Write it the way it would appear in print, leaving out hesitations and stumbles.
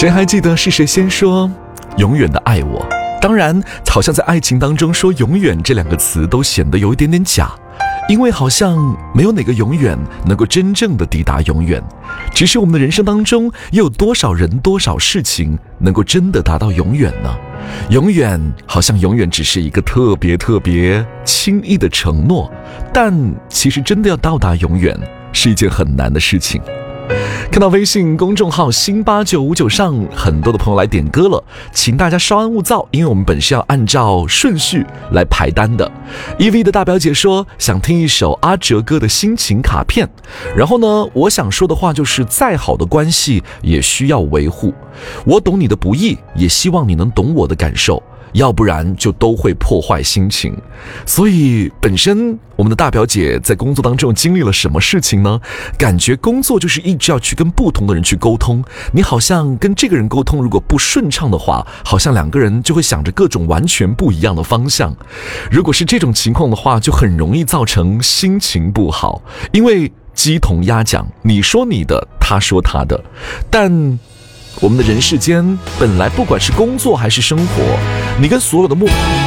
谁还记得是谁先说永远的爱我？当然，好像在爱情当中说永远这两个词都显得有一点点假，因为好像没有哪个永远能够真正的抵达永远。只是我们的人生当中，又有多少人多少事情能够真的达到永远呢？永远好像永远只是一个特别轻易的承诺，但其实真的要到达永远是一件很难的事情。看到微信公众号新8959上很多的朋友来点歌了，请大家稍安勿躁，因为我们本是要按照顺序来排单的。EV 的大表姐说想听一首阿哲哥的心情卡片，然后呢，我想说的话就是再好的关系也需要维护，我懂你的不易，也希望你能懂我的感受，要不然就都会破坏心情。所以本身我们的大表姐在工作当中经历了什么事情呢？感觉工作就是一直要去跟不同的人去沟通，你好像跟这个人沟通如果不顺畅的话，好像两个人就会想着各种完全不一样的方向。如果是这种情况的话，就很容易造成心情不好，因为鸡同鸭讲，你说你的，他说他的。但我们的人世间本来不管是工作还是生活，你跟所有的